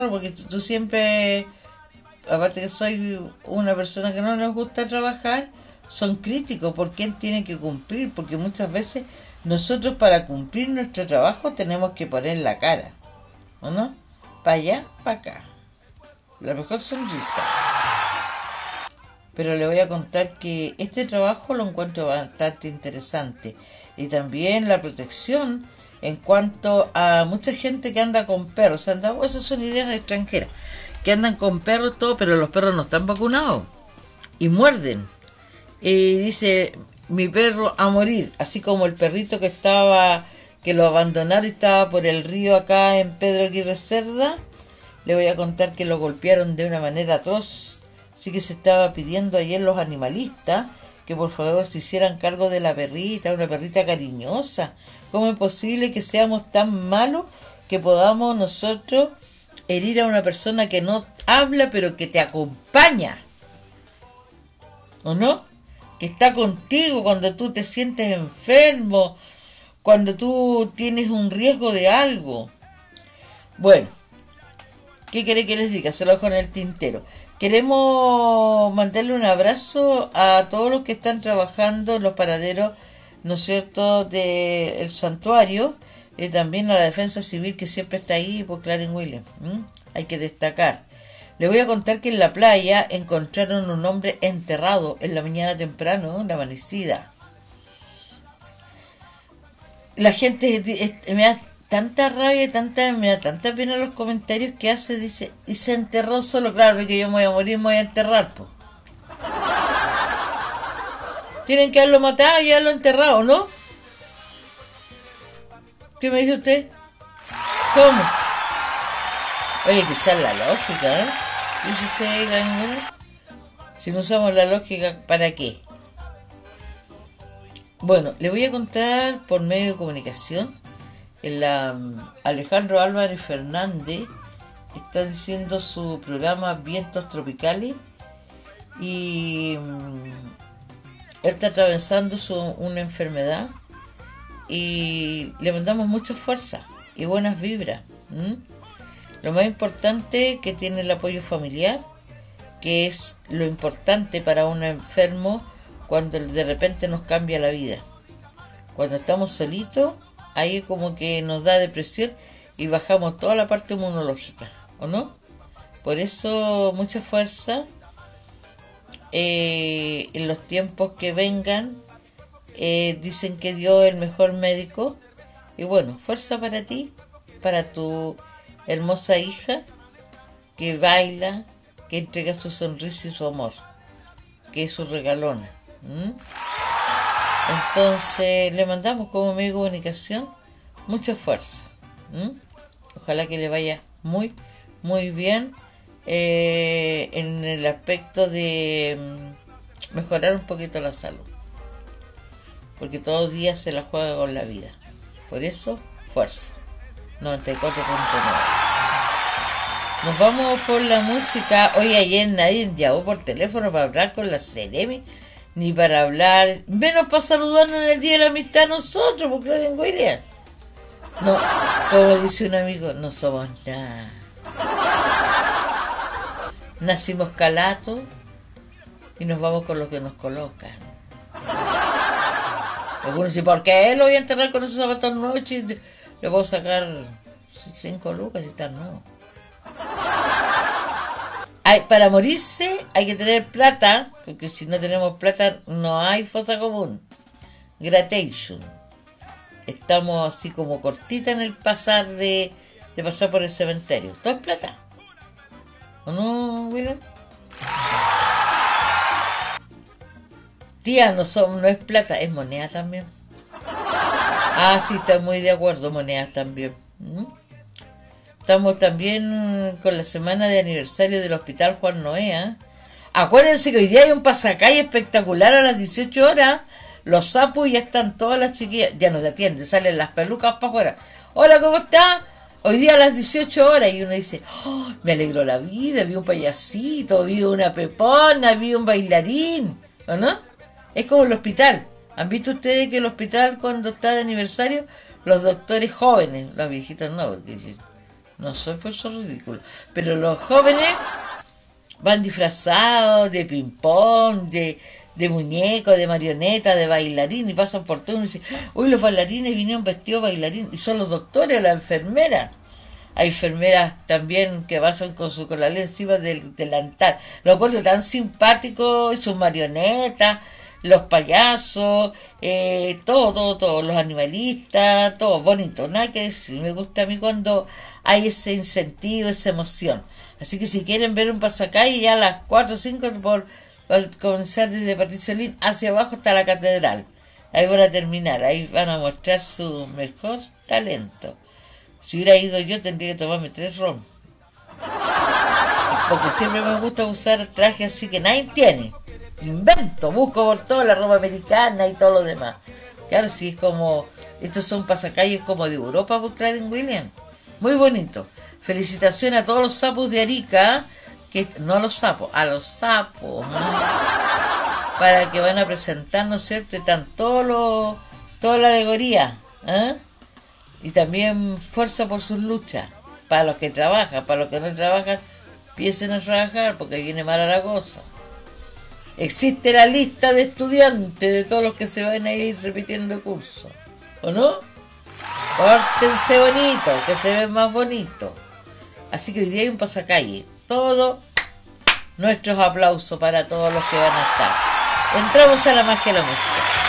porque tú siempre, aparte que soy una persona que no nos gusta trabajar, son críticos por quién tiene que cumplir, porque muchas veces nosotros para cumplir nuestro trabajo tenemos que poner la cara, ¿o no? Para allá, para acá. La mejor sonrisa. Pero le voy a contar que este trabajo lo encuentro bastante interesante. Y también la protección en cuanto a mucha gente que anda con perros. Esas son ideas extranjeras. Que andan con perros todo, pero los perros no están vacunados. Y muerden. Y dice, mi perro a morir. Así como el perrito que lo abandonaron y estaba por el río acá en Pedro Aguirre Cerda. Le voy a contar que lo golpearon de una manera atroz. Así que se estaba pidiendo ayer los animalistas que por favor se hicieran cargo de la perrita, una perrita cariñosa. ¿Cómo es posible que seamos tan malos que podamos nosotros herir a una persona que no habla pero que te acompaña? ¿O no? Que está contigo cuando tú te sientes enfermo, cuando tú tienes un riesgo de algo. Bueno, ¿qué quiere que les diga? Se lo dejo en el tintero. Queremos mandarle un abrazo a todos los que están trabajando en los paraderos, ¿no es cierto?, del santuario, y también a la defensa civil que siempre está ahí por Clarence Williams. Hay que destacar. Les voy a contar que en la playa encontraron un hombre enterrado en la mañana temprano, en la amanecida. La gente me da tanta rabia, me da tanta pena los comentarios que hace, dice, y se enterró solo, claro, que yo me voy a morir, me voy a enterrar, po. Tienen que haberlo matado y haberlo enterrado, ¿no? ¿Qué me dice usted? ¿Cómo? Oye, quizás la lógica, ¿eh? ¿Dice usted, Daniel? Si no usamos la lógica, ¿para qué? Bueno, le voy a contar por medio de comunicación. Alejandro Álvarez Fernández está diciendo su programa Vientos Tropicales y él está atravesando una enfermedad y le mandamos mucha fuerza y buenas vibras. Lo más importante que tiene el apoyo familiar, que es lo importante para un enfermo cuando de repente nos cambia la vida. Cuando estamos solitos, ahí como que nos da depresión y bajamos toda la parte inmunológica, ¿o no? Por eso mucha fuerza en los tiempos que vengan. Dicen que Dios es el mejor médico y bueno, fuerza para ti, para tu hermosa hija que baila, que entrega su sonrisa y su amor, que es su regalona. Entonces le mandamos como medio de comunicación mucha fuerza. Ojalá que le vaya muy, muy bien en el aspecto de mejorar un poquito la salud. Porque todos los días se la juega con la vida. Por eso, fuerza. 94.9. Nos vamos por la música. Hoy ayer nadie llamó por teléfono para hablar con la Ceremi, ni para hablar, menos para saludarnos en el Día de la Amistad nosotros, porque Clarence Williams. No, como dice un amigo, no somos nada. Nacimos calatos y nos vamos con lo que nos colocan. Algunos dicen, ¿por qué lo voy a enterrar con esos zapatos nuevos? Le puedo sacar 5 lucas y tal, no. Para morirse hay que tener plata, porque si no tenemos plata no hay fosa común. Gratation. Estamos así como cortita en el pasar de pasar por el cementerio. Todo es plata. ¿O no, William? Tía, no es plata, es moneda también. Ah, sí, está muy de acuerdo, monedas también. Estamos también con la semana de aniversario del Hospital Juan Noé. Acuérdense que hoy día hay un pasacalle espectacular a las 18 horas. Los sapos ya están todas las chiquillas, ya no se atienden, salen las pelucas para afuera. Hola, ¿cómo está? Hoy día a las 18 horas y uno dice, oh, me alegró la vida, vi un payasito, vi una pepona, vi un bailarín, ¿o no? Es como el hospital. ¿Han visto ustedes que el hospital cuando está de aniversario, los doctores jóvenes, los viejitos no, porque No soy por eso ridículo. Pero los jóvenes van disfrazados de ping-pong, de muñeco, de marioneta, de bailarín, y pasan por todo y dicen, uy, los bailarines vinieron vestidos de bailarín, y son los doctores, las enfermeras. Hay enfermeras también que pasan con su colalé encima del delantal. Lo encuentro tan simpático, y sus marionetas, los payasos, todo, los animalistas, todo bonito, nada que decir. Me gusta a mí cuando hay ese incentivo, esa emoción. Así que si quieren ver un pasacalle, ya a las 4 o 5 por comenzar desde Patricio Lin hacia abajo hasta la catedral. Ahí van a terminar, ahí van a mostrar su mejor talento. Si hubiera ido yo tendría que tomarme 3 ron. Porque siempre me gusta usar trajes así que nadie tiene. Invento, busco por toda la ropa americana y todo lo demás. Claro, si es como... Estos son pasacalles como de Europa por Clarence Williams. Muy bonito. Felicitaciones a todos los sapos de Arica. Que, no a los sapos, a los sapos. Para que van a presentar, ¿no es cierto? Están toda la alegoría. Y también fuerza por sus luchas. Para los que trabajan, para los que no trabajan, empiecen a trabajar porque viene mala la cosa. Existe la lista de estudiantes de todos los que se van a ir repitiendo curso, ¿o no? Pórtense bonito, que se ven más bonitos. Así que hoy día hay un pasacalle. Todos nuestros aplausos para todos los que van a estar. Entramos a la magia de la música.